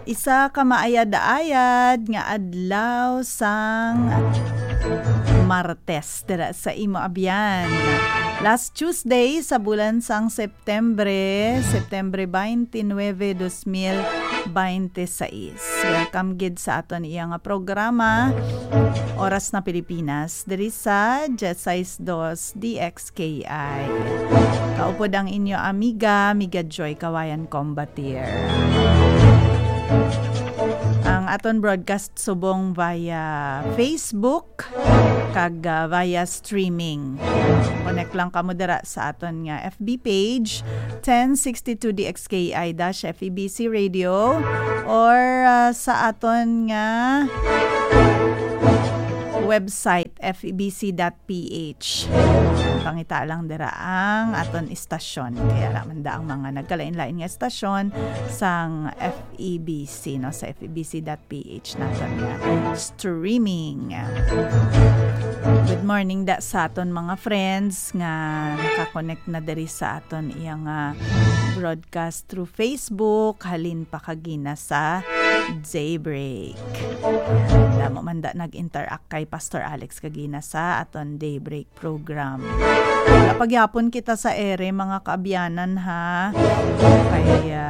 Isa ka maayad-ayad nga adlaw sang Martes dira sa imo abyan. Last Tuesday sa bulan sang Septembre 29, 2026. Welcome gid sa aton iya nga programa Oras na Pilipinas diri sa Jet 62 DXKI. Kaupod ang inyo amiga Joy Kawayan Combatir. Ang aton broadcast subong via Facebook kag via streaming. Connect lang kamo dira sa aton nga FB page 1062 DXKI-FEBC Radio or sa aton nga website febc.ph. Pangita lang dira ang aton istasyon. Kaya raman da ang mga nagkalain-lain nga istasyon sang FEBC, no, sa febc.ph naton nga streaming. Good morning da sa aton mga friends nga nakakonect na diri sa aton iyang broadcast through Facebook. Halin pa kagina sa Daybreak. Damo man da nag-interact kay Pastor Alex kagina sa aton Daybreak program. Pagyapon kita sa ere mga kaabyanan ha. Kaya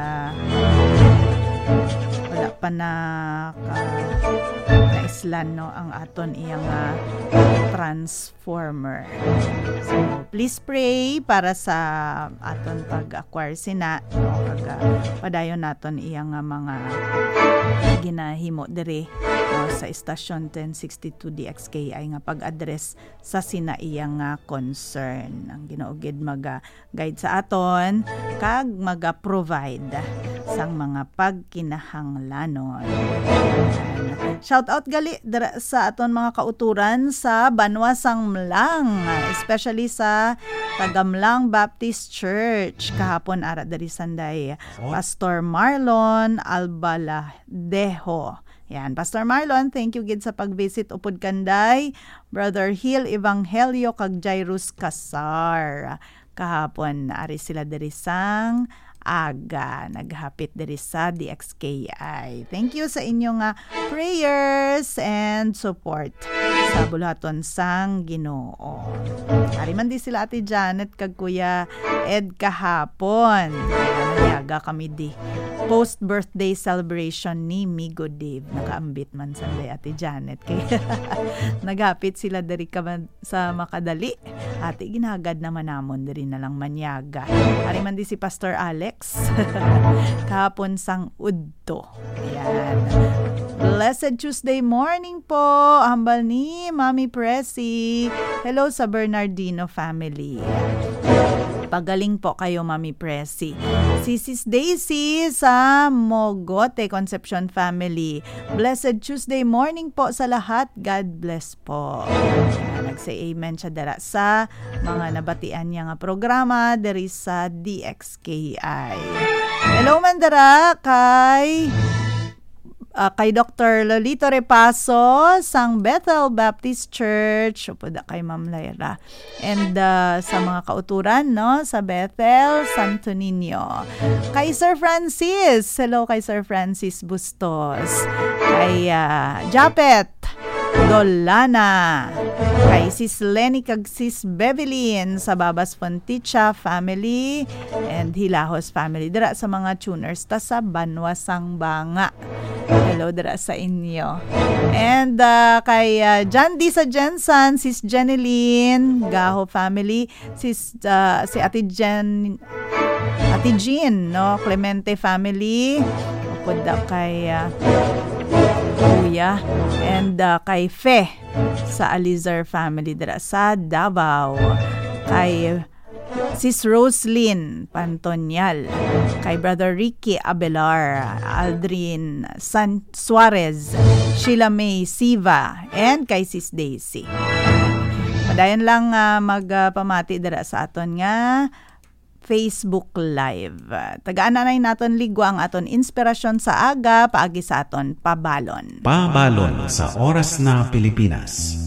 wala pa na islan no ang aton iyang transformer. So please pray para sa aton pag-acquire sina no kag padayon naton iyang mga ginahimo diri sa istasyon 1062 DXKI nga pag-address sa sina iyang concern. Ang ginaugid mag-guide sa aton kag mag-provide sang mga pagkinahanglanon. Shout out gali dira sa aton mga kauturan sa Banwa sang Mlang, especially sa Tagamlang Baptist Church. Kahapon ara diri sanday Pastor Marlon Albaladejo. Yan, Pastor Marlon, thank you gid sa pag-visit upod kanday. Brother Hill Evangelio kag Jairus Casar. Kahapon ari sila diri sang aga naghapit diri sa DXKI. Thank you sa inyong prayers and support sa bulaton sang Ginoo. Ari man di sila Ate Janet kag Kuya Ed kahapon. Nanyaga kami di post-birthday celebration ni Migo Dave. Nakaambit man sanday Ate Janet. Kaya naghapit sila diri sa Makadali. Ate ginagad naman namon diri na lang manyaga. Ari man di si Pastor Alex kahapon sang Udto. Ayan. Blessed Tuesday morning po. Hambal ni Mami Presi. Hello sa Bernardino family. Pagaling po kayo, Mami Presi. Si Sis Daisy sa Mogote Concepcion family. Blessed Tuesday morning po sa lahat. God bless po. Nag-say amen siya dara sa mga nabatian niya nga programa diri sa DXKI. Hello man dara kay Dr. Lolito Repaso sang Bethel Baptist Church. Upo da kay Ma'am Lyra. And sa mga kauturan no sa Bethel Santo Niño. Kay Sir Francis. Hello kay Sir Francis Bustos. Kay Japet Dolana. Kay Sis Lenny kag Sis Bevelyn sa Babas Fonticha family and Hilahos family. Dira sa mga tuners ta sa Banwa sang Banga. Hello dira sa inyo. And kay John D. sa Jensen, Sis Jeneline, Gaho family, si Ate Jean, no, Clemente family. Upod da kay Kuya and kay Fe sa Alizar family dira sa Davao. Kay Sis Roslyn Pantonial, kay Brother Ricky Abelar, Aldrin San Suarez, Sheila May Siva, and kay Sis Daisy. Padayon lang magpamati dira sa aton nga Facebook Live. Tagaan-anay naton ligwa ang aton inspirasyon sa aga, paagi sa aton pabalon. Pabalon sa Oras na Pilipinas.